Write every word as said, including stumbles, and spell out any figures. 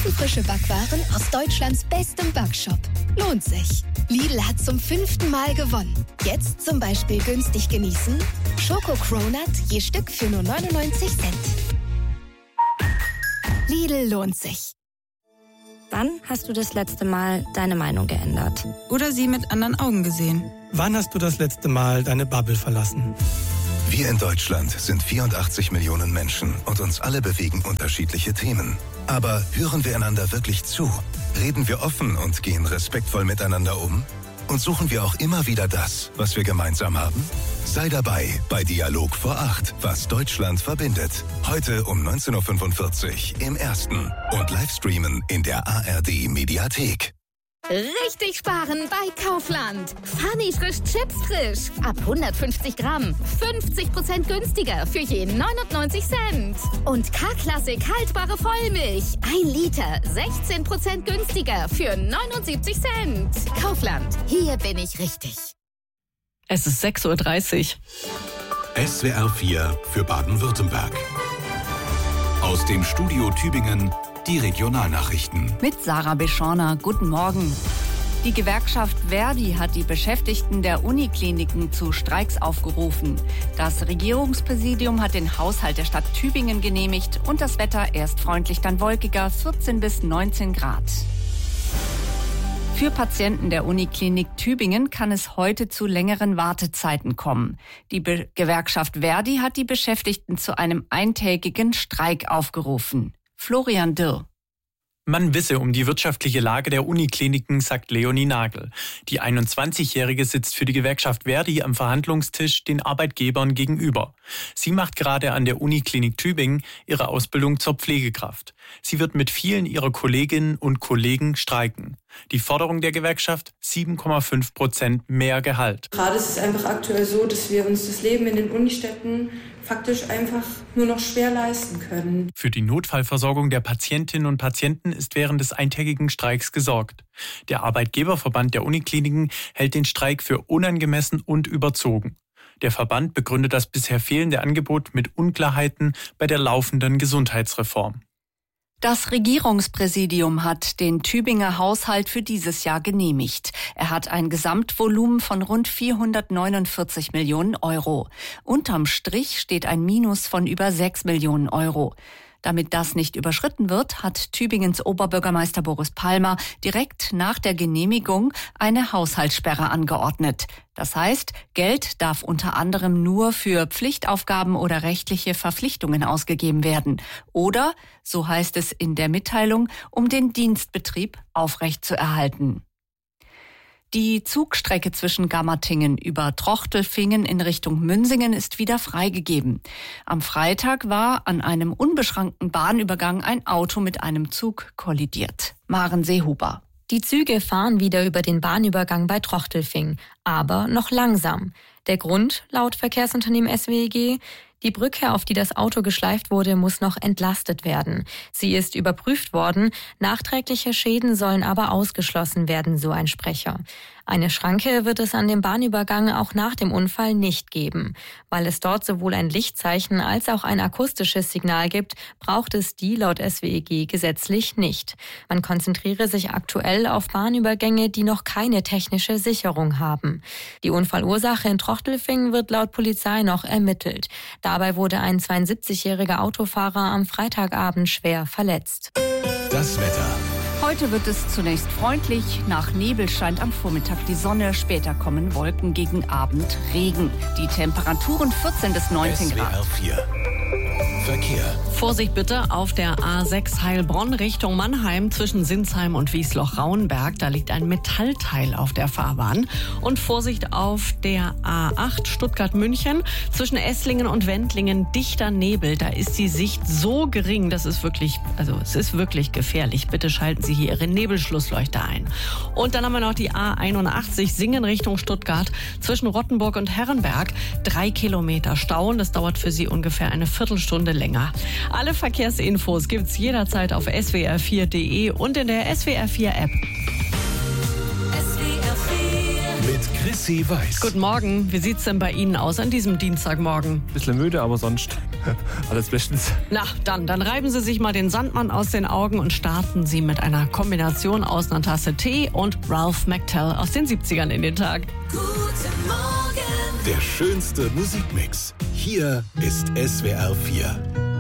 ofenfrische Backwaren aus Deutschlands bestem Backshop. Lohnt sich. Lidl hat zum fünften Mal gewonnen. Jetzt zum Beispiel günstig genießen: Schoko Cronut je Stück für nur neunundneunzig Cent. Lidl lohnt sich. Wann hast du das letzte Mal deine Meinung geändert? Oder sie mit anderen Augen gesehen? Wann hast du das letzte Mal deine Bubble verlassen? Wir in Deutschland sind vierundachtzig Millionen Menschen und uns alle bewegen unterschiedliche Themen. Aber hören wir einander wirklich zu? Reden wir offen und gehen respektvoll miteinander um? Und suchen wir auch immer wieder das, was wir gemeinsam haben? Sei dabei bei Dialog vor acht, was Deutschland verbindet. Heute um neunzehn Uhr fünfundvierzig im Ersten und Livestreamen in der A R D-Mediathek. Richtig sparen bei Kaufland. Funny frisch Chips frisch. Ab hundertfünfzig Gramm. fünfzig Prozent günstiger für je neunundneunzig Cent. Und K-Klassik haltbare Vollmilch. ein Liter. sechzehn Prozent günstiger für neunundsiebzig Cent. Kaufland. Hier bin ich richtig. Es ist sechs Uhr dreißig. S W R vier für Baden-Württemberg. Aus dem Studio Tübingen die Regionalnachrichten. Mit Sarah Beschorner. Guten Morgen. Die Gewerkschaft Verdi hat die Beschäftigten der Unikliniken zu Streiks aufgerufen. Das Regierungspräsidium hat den Haushalt der Stadt Tübingen genehmigt und das Wetter erst freundlich, dann wolkiger, vierzehn bis neunzehn Grad. Für Patienten der Uniklinik Tübingen kann es heute zu längeren Wartezeiten kommen. Die Be- Gewerkschaft Verdi hat die Beschäftigten zu einem eintägigen Streik aufgerufen. Florian Dirr. Man wisse um die wirtschaftliche Lage der Unikliniken, sagt Leonie Nagel. Die einundzwanzigjährige sitzt für die Gewerkschaft Verdi am Verhandlungstisch den Arbeitgebern gegenüber. Sie macht gerade an der Uniklinik Tübingen ihre Ausbildung zur Pflegekraft. Sie wird mit vielen ihrer Kolleginnen und Kollegen streiken. Die Forderung der Gewerkschaft: sieben Komma fünf Prozent mehr Gehalt. Gerade ist es einfach aktuell so, dass wir uns das Leben in den Unistädten faktisch einfach nur noch schwer leisten können. Für die Notfallversorgung der Patientinnen und Patienten ist während des eintägigen Streiks gesorgt. Der Arbeitgeberverband der Unikliniken hält den Streik für unangemessen und überzogen. Der Verband begründet das bisher fehlende Angebot mit Unklarheiten bei der laufenden Gesundheitsreform. Das Regierungspräsidium hat den Tübinger Haushalt für dieses Jahr genehmigt. Er hat ein Gesamtvolumen von rund vierhundertneunundvierzig Millionen Euro. Unterm Strich steht ein Minus von über sechs Millionen Euro. Damit das nicht überschritten wird, hat Tübingens Oberbürgermeister Boris Palmer direkt nach der Genehmigung eine Haushaltssperre angeordnet. Das heißt, Geld darf unter anderem nur für Pflichtaufgaben oder rechtliche Verpflichtungen ausgegeben werden. Oder, so heißt es in der Mitteilung, um den Dienstbetrieb aufrechtzuerhalten. Die Zugstrecke zwischen Gammertingen über Trochtelfingen in Richtung Münsingen ist wieder freigegeben. Am Freitag war an einem unbeschrankten Bahnübergang ein Auto mit einem Zug kollidiert. Maren Seehuber. Die Züge fahren wieder über den Bahnübergang bei Trochtelfing, aber noch langsam. Der Grund, laut Verkehrsunternehmen S W E G: die Brücke, auf die das Auto geschleift wurde, muss noch entlastet werden. Sie ist überprüft worden, nachträgliche Schäden sollen aber ausgeschlossen werden, so ein Sprecher. Eine Schranke wird es an dem Bahnübergang auch nach dem Unfall nicht geben. Weil es dort sowohl ein Lichtzeichen als auch ein akustisches Signal gibt, braucht es die laut S W E G gesetzlich nicht. Man konzentriere sich aktuell auf Bahnübergänge, die noch keine technische Sicherung haben. Die Unfallursache in Trochtelfingen wird laut Polizei noch ermittelt. Dabei wurde ein zweiundsiebzigjähriger Autofahrer am Freitagabend schwer verletzt. Das Wetter. Heute wird es zunächst freundlich. Nach Nebel scheint am Vormittag die Sonne. Später kommen Wolken, gegen Abend Regen. Die Temperaturen vierzehn bis neunzehn Grad. S W R vier. Verkehr. Vorsicht bitte auf der A sechs Heilbronn Richtung Mannheim zwischen Sinsheim und Wiesloch-Rauenberg. Da liegt ein Metallteil auf der Fahrbahn. Und Vorsicht auf der A acht Stuttgart-München zwischen Esslingen und Wendlingen. Dichter Nebel. Da ist die Sicht so gering, das ist wirklich, also es ist wirklich gefährlich. Bitte schalten Sie hier Ihre Nebelschlussleuchter ein. Und dann haben wir noch die A einundachtzig Singen Richtung Stuttgart zwischen Rottenburg und Herrenberg. Drei Kilometer Stau und das dauert für Sie ungefähr eine Viertelstunde länger. Alle Verkehrsinfos gibt's jederzeit auf S W R vier Punkt de und in der S W R vier App. S W R vier. Mit Chrissy Weiß. Guten Morgen. Wie sieht's denn bei Ihnen aus an diesem Dienstagmorgen? Bisschen müde, aber sonst Alles bestens. Na, dann, dann reiben Sie sich mal den Sandmann aus den Augen und starten Sie mit einer Kombination aus einer Tasse Tee und Ralph McTell aus den siebzigern in den Tag. Guten Morgen. Der schönste Musikmix. Hier ist S W R vier.